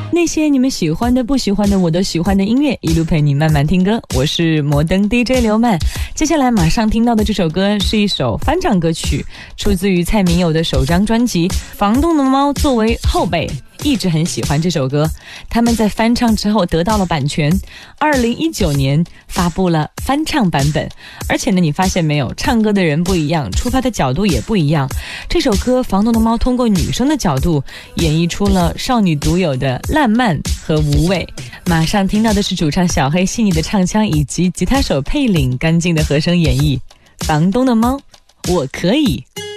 那些你们喜欢的不喜欢的我都喜欢的音乐，一路陪你慢慢听歌。我是摩登 DJ 刘曼。接下来马上听到的这首歌是一首翻唱歌曲，出自于蔡明友的首张专辑《房东的猫》。作为后辈一直很喜欢这首歌，他们在翻唱之后得到了版权，2019年发布了翻唱版本。而且呢，你发现没有，唱歌的人不一样，出发的角度也不一样。这首歌《房东的猫》通过女生的角度演绎出了少女独有的烂漫和无畏。马上听到的是主唱小黑细腻的唱腔，以及吉他手佩岭干净的和声演绎。房东的猫，我可以。